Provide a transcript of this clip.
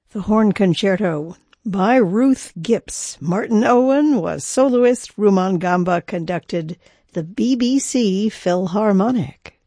The Horn Concerto by Ruth Gipps. Martin Owen was soloist. Rumon Gamba conducted the BBC Philharmonic.